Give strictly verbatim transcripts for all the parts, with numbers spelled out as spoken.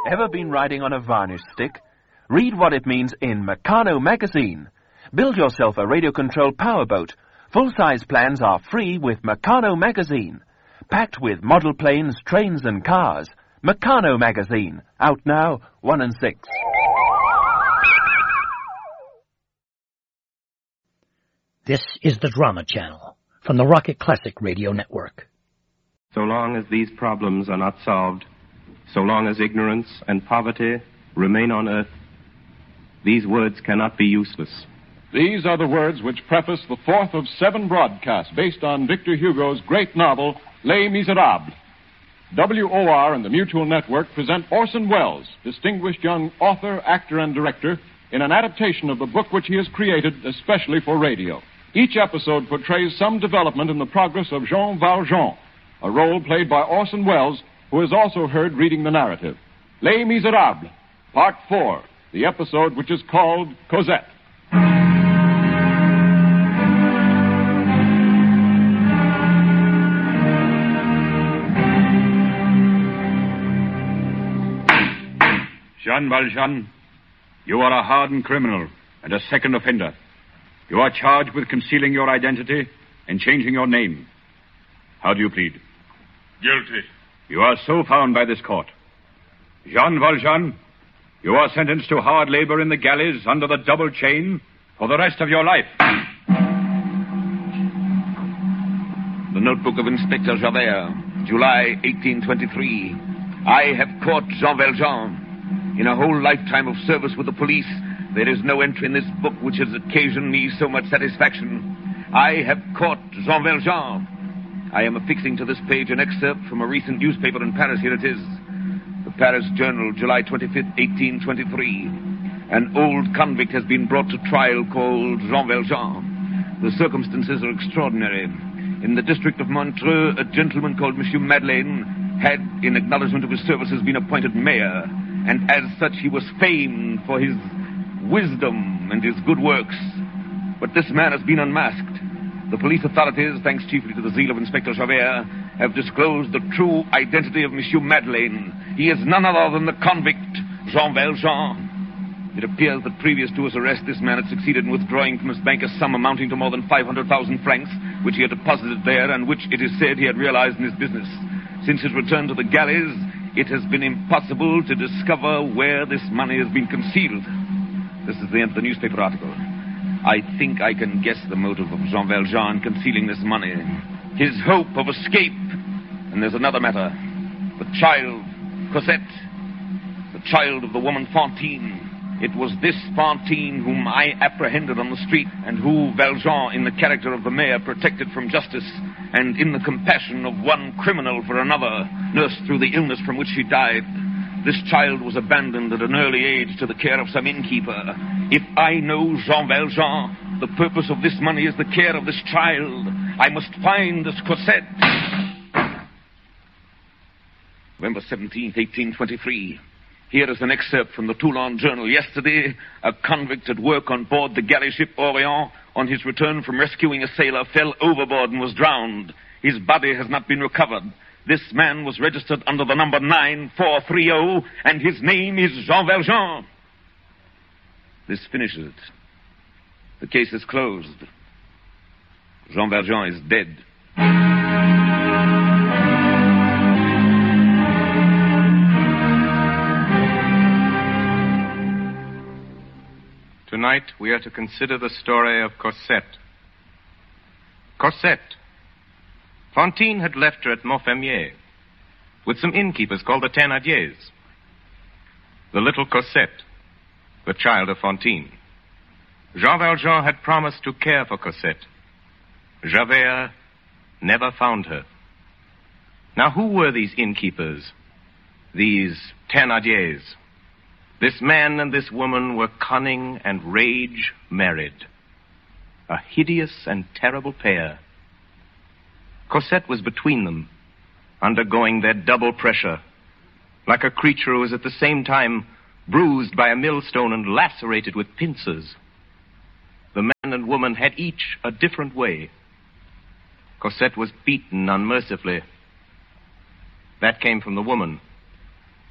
Ever been riding on a varnish stick? Read what it means in Meccano magazine. Build yourself a radio-controlled powerboat. Full-size plans are free with Meccano magazine. Packed with model planes, trains and cars. Meccano magazine. Out now, one and six. This is the Drama Channel from the Rocket Classic Radio Network. So long as these problems are not solved, so long as ignorance and poverty remain on earth, these words cannot be useless. These are the words which preface the fourth of seven broadcasts based on Victor Hugo's great novel, Les Miserables. W O R and the Mutual Network present Orson Welles, distinguished young author, actor, and director, in an adaptation of the book which he has created especially for radio. Each episode portrays some development in the progress of Jean Valjean, a role played by Orson Welles, who is also heard reading the narrative. Les Miserables, Part four, the episode which is called Cosette. Jean Valjean, you are a hardened criminal and a second offender. You are charged with concealing your identity and changing your name. How do you plead? Guilty. You are so found by this court. Jean Valjean, you are sentenced to hard labor in the galleys under the double chain for the rest of your life. The notebook of Inspector Javert, July eighteen twenty-three. I have caught Jean Valjean. In a whole lifetime of service with the police, there is no entry in this book which has occasioned me so much satisfaction. I have caught Jean Valjean. I am affixing to this page an excerpt from a recent newspaper in Paris. Here it is. The Paris Journal, July twenty-fifth, eighteen twenty-three. An old convict has been brought to trial called Jean Valjean. The circumstances are extraordinary. In the district of Montreux, a gentleman called Monsieur Madeleine had, in acknowledgement of his services, been appointed mayor, and as such he was famed for his wisdom and his good works. But this man has been unmasked. The police authorities, thanks chiefly to the zeal of Inspector Javert, have disclosed the true identity of Monsieur Madeleine. He is none other than the convict, Jean Valjean. It appears that previous to his arrest, this man had succeeded in withdrawing from his bank a sum amounting to more than five hundred thousand francs, which he had deposited there and which, it is said, he had realized in his business. Since his return to the galleys, it has been impossible to discover where this money has been concealed. This is the end of the newspaper article. I think I can guess the motive of Jean Valjean concealing this money. His hope of escape. And there's another matter. The child, Cosette. The child of the woman Fantine. It was this Fantine whom I apprehended on the street, and who Valjean, in the character of the mayor, protected from justice, and in the compassion of one criminal for another, nursed through the illness from which she died. This child was abandoned at an early age to the care of some innkeeper. If I know Jean Valjean, the purpose of this money is the care of this child. I must find this Cosette. November seventeenth, eighteen twenty-three. Here is an excerpt from the Toulon Journal. Yesterday, a convict at work on board the galley ship Orient, on his return from rescuing a sailor, fell overboard and was drowned. His body has not been recovered. This man was registered under the number nine four three zero, and his name is Jean Valjean. This finishes it. The case is closed. Jean Valjean is dead. Tonight we are to consider the story of Cosette. Cosette. Fantine had left her at Montfermier with some innkeepers called the Thénardiers. The little Cosette, the child of Fantine. Jean Valjean had promised to care for Cosette. Javert never found her. Now, who were these innkeepers, these Thénardiers? This man and this woman were cunning and rage married. A hideous and terrible pair. Cosette was between them, undergoing their double pressure, like a creature who was at the same time bruised by a millstone and lacerated with pincers. The man and woman had each a different way. Cosette was beaten unmercifully. That came from the woman.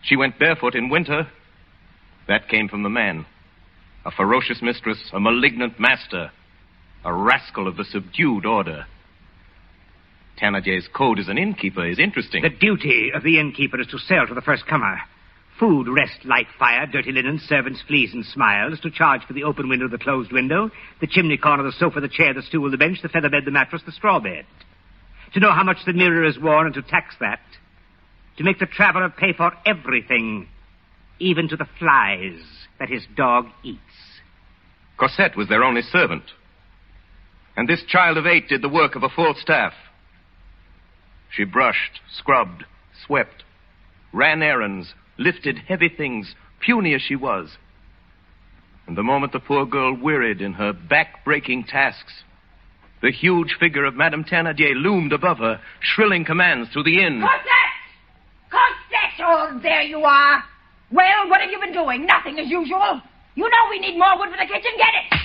She went barefoot in winter. That came from the man. A ferocious mistress, a malignant master, a rascal of the subdued order. Thénardier's code as an innkeeper is interesting. The duty of the innkeeper is to sell to the first comer. Food, rest, light, fire, dirty linen, servants, fleas, and smiles, to charge for the open window, the closed window, the chimney corner, the sofa, the chair, the stool, the bench, the feather bed, the mattress, the straw bed. To know how much the mirror is worn and to tax that. To make the traveler pay for everything, even to the flies that his dog eats. Cosette was their only servant. And this child of eight did the work of a full staff. She brushed, scrubbed, swept, ran errands, lifted heavy things, puny as she was. And the moment the poor girl wearied in her back-breaking tasks, the huge figure of Madame Thénardier loomed above her, shrilling commands through the inn. Cosette! Cosette! Oh, there you are. Well, what have you been doing? Nothing as usual. You know we need more wood for the kitchen. Get it!